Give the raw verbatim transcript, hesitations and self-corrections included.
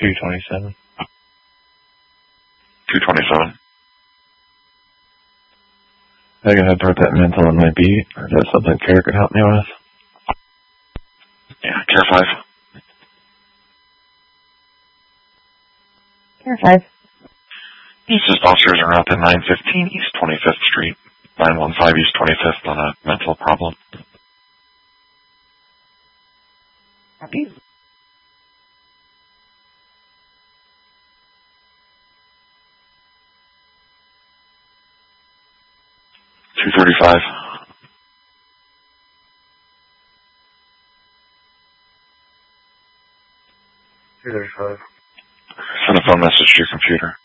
two twenty-seven. two twenty-seven. I can head toward that mental on my beat, or is that something Care could help me with? Yeah, Care five. Care five. East's officers are out at nine fifteen East twenty-fifth Street. nine one five East twenty-fifth on a mental problem. Copy. two thirty-five. two thirty-five. Send a phone message to your computer.